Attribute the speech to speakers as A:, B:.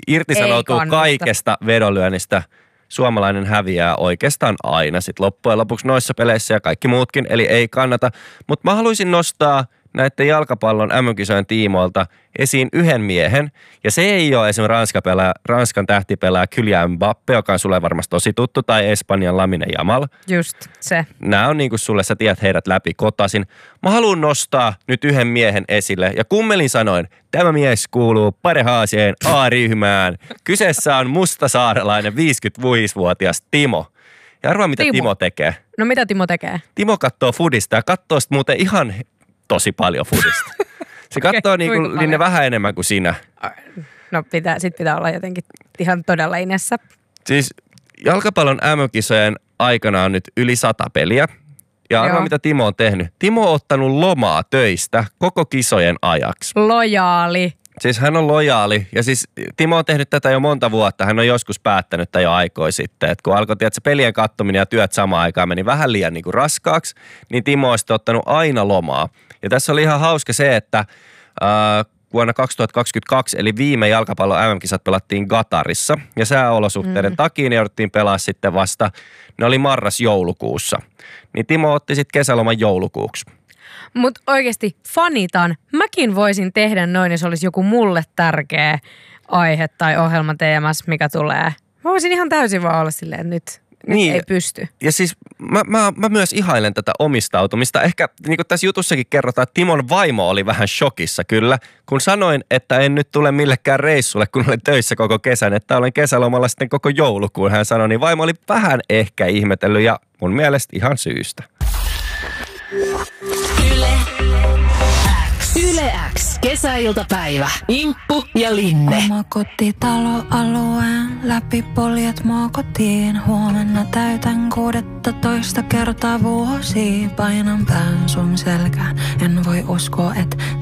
A: irtisanoutuu kaikesta vedonlyönnistä. Suomalainen häviää oikeastaan aina sit loppujen lopuksi noissa peleissä ja kaikki muutkin, eli ei kannata. Mutta mä haluaisin nostaa näiden jalkapallon MM-kisojen tiimoilta esiin yhden miehen. Ja se ei ole esimerkiksi Ranskan tähtipelaaja Kylian Mbappé, joka on sulle varmasti tosi tuttu, tai Espanjan Lamine Yamal.
B: Just se.
A: Nämä on niin kuin sulle, sä tiedät heidät läpi kotasin. Mä haluan nostaa nyt yhden miehen esille. Ja kummelin sanoin, tämä mies kuuluu parhaaseen A-ryhmään. Kyseessä on mustasaarelainen 55-vuotias Timo. Ja arvaa, mitä Timo tekee.
B: No mitä Timo tekee?
A: Timo katsoo fudista ja katsoo sitä muuten ihan tosi paljon fudista. Se katsoo niin kuin Linne vähän enemmän kuin sinä.
B: No pitää olla jotenkin ihan todella inessä.
A: Siis jalkapallon MM-kisojen aikana on nyt yli 100 peliä. Ja arvaa, mitä Timo on tehnyt. Timo on ottanut lomaa töistä koko kisojen ajaksi.
B: Lojaali.
A: Siis hän on lojaali. Ja siis Timo on tehnyt tätä jo monta vuotta. Hän on joskus päättänyt tätä jo aikoja sitten. Että kun alkoi, että pelien katsominen ja työt samaan aikaan meni vähän liian niin kuin raskaaksi, niin Timo on sitten ottanut aina lomaa. Ja tässä oli ihan hauska se, että vuonna 2022, eli viime jalkapallon MM-kisat pelattiin Qatarissa. Ja sääolosuhteiden takia ne jouduttiin pelaa sitten vasta, ne oli marras-joulukuussa. Niin Timo otti sitten kesäloman joulukuuksi.
B: Mutta oikeasti fanitan. Mäkin voisin tehdä noin, jos olisi joku mulle tärkeä aihe tai ohjelma teemas, mikä tulee. Mä voisin ihan täysin vaan olla silleen, että nyt ei pysty.
A: Ja siis mä myös ihailen tätä omistautumista. Ehkä niin kuin tässä jutussakin kerrotaan, että Timon vaimo oli vähän shokissa kyllä, kun sanoin, että en nyt tule millekään reissulle, kun olen töissä koko kesän, että olen kesälomalla sitten koko joulukuun. Hän sanoi, niin vaimo oli vähän ehkä ihmetellyt ja mun mielestä ihan syystä.
C: Yle X. Kesäiltapäivä. Inkku ja Linne.
D: Oma kotitaloalueen läpi poljet maa kotiin. Huomenna täytän 16 kertaa vuosia. Painan pään sun selkään. En voi uskoa, että